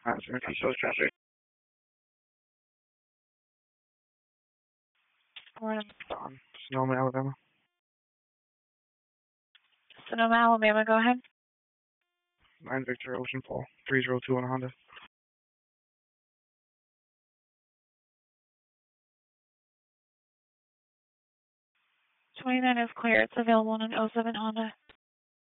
Shows traffic. Morning. Sonoma, Alabama. Sonoma, Alabama, go ahead. 9 Victor Ocean Fall, 302 on a Honda. 29 is clear. It's available on an 07 Honda.